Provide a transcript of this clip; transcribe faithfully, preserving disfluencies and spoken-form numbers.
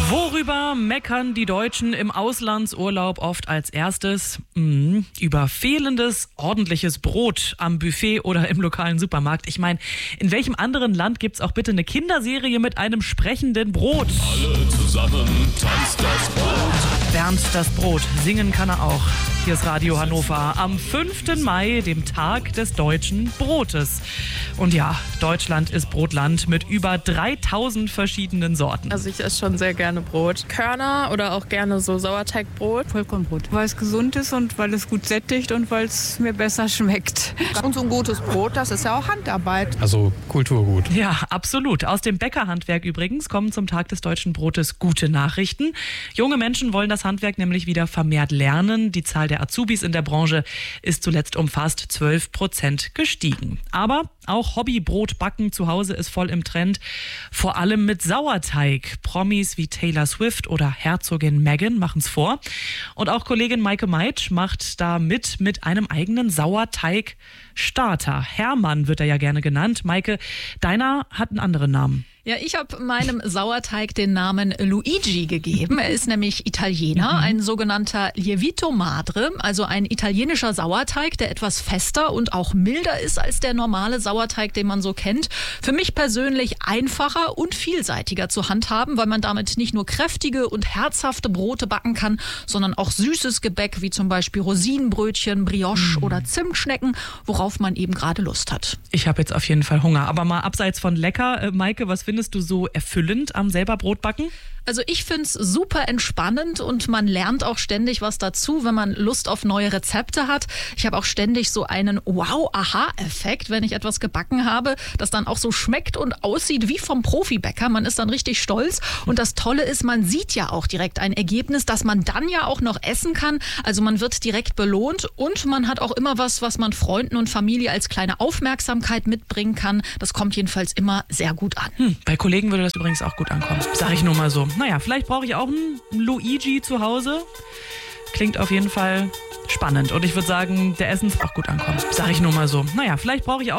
Worüber meckern die Deutschen im Auslandsurlaub oft als erstes? Mhm, über fehlendes, ordentliches Brot am Buffet oder im lokalen Supermarkt. Ich meine, in welchem anderen Land gibt's auch bitte eine Kinderserie mit einem sprechenden Brot? Alle zusammen tanzt das Brot. Bernd das Brot, singen kann er auch. Hier ist Radio Hannover am fünften Mai, dem Tag des deutschen Brotes. Und ja, Deutschland ist Brotland mit über dreitausend verschiedenen Sorten. Also ich esse schon sehr gerne Brot. Körner oder auch gerne so Sauerteigbrot. Vollkornbrot, weil es gesund ist und weil es gut sättigt und weil es mir besser schmeckt. Und so ein gutes Brot, das ist ja auch Handarbeit. Also Kulturgut. Ja, absolut. Aus dem Bäckerhandwerk übrigens kommen zum Tag des deutschen Brotes gute Nachrichten. Junge Menschen wollen das Handwerk nämlich wieder vermehrt lernen. Die Zahl der Azubis in der Branche ist zuletzt um fast zwölf Prozent gestiegen. Aber auch Hobbybrotbacken zu Hause ist voll im Trend. Vor allem mit Sauerteig. Promis wie Taylor Swift oder Herzogin Meghan machen es vor. Und auch Kollegin Maike Meitsch macht da mit mit einem eigenen Sauerteig-Starter. Hermann wird er ja gerne genannt. Maike, deiner hat einen anderen Namen. Ja, ich habe meinem Sauerteig den Namen Luigi gegeben. Er ist nämlich Italiener, mhm. ein sogenannter Lievito Madre, also ein italienischer Sauerteig, der etwas fester und auch milder ist als der normale Sauerteig, den man so kennt. Für mich persönlich einfacher und vielseitiger zu handhaben, weil man damit nicht nur kräftige und herzhafte Brote backen kann, sondern auch süßes Gebäck, wie zum Beispiel Rosinenbrötchen, Brioche mhm. oder Zimtschnecken, worauf man eben gerade Lust hat. Ich habe jetzt auf jeden Fall Hunger. Aber mal abseits von lecker, äh, Maike, was findest du so erfüllend am selber Brotbacken? Also ich find's super entspannend und man lernt auch ständig was dazu, wenn man Lust auf neue Rezepte hat. Ich habe auch ständig so einen Wow-Aha-Effekt, wenn ich etwas gebacken habe, das dann auch so schmeckt und aussieht wie vom Profibäcker. Man ist dann richtig stolz und das Tolle ist, man sieht ja auch direkt ein Ergebnis, das man dann ja auch noch essen kann. Also man wird direkt belohnt und man hat auch immer was, was man Freunden und Familie als kleine Aufmerksamkeit mitbringen kann. Das kommt jedenfalls immer sehr gut an. Hm, bei Kollegen würde das übrigens auch gut ankommen. Sag ich nur mal so. Naja, vielleicht brauche ich auch einen Luigi zu Hause. Klingt auf jeden Fall spannend. Und ich würde sagen, der Essen auch gut ankommt. Sag ich nur mal so. Naja, vielleicht brauche ich auch